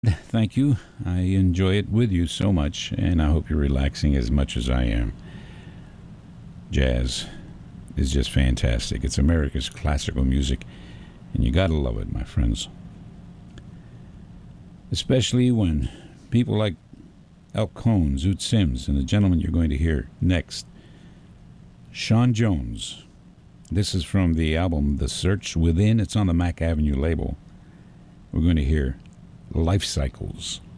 Thank you. I enjoy it with you so much, and I hope you're relaxing as much as I am. Jazz is just fantastic. It's America's classical music, and you gotta love it, my friends. Especially when people like Al Cohn, Zoot Sims, and the gentleman you're going to hear next, Sean Jones. This is from the album The Search Within. It's on the Mac Avenue label. We're going to hear Life Cycles.